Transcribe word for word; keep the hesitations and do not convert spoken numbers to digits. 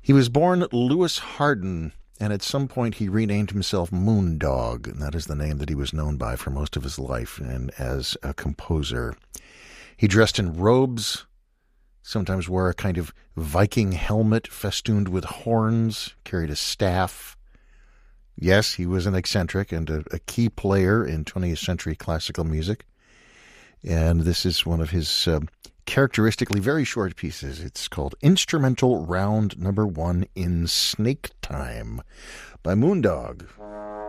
He was born Louis Hardin, and at some point he renamed himself Moondog, and that is the name that he was known by for most of his life and as a composer. He dressed in robes, sometimes wore a kind of Viking helmet festooned with horns, carried a staff. Yes, he was an eccentric and a, a key player in twentieth century classical music. And this is one of his uh, characteristically very short pieces. It's called Instrumental Round Number One in Snake Time by Moondog.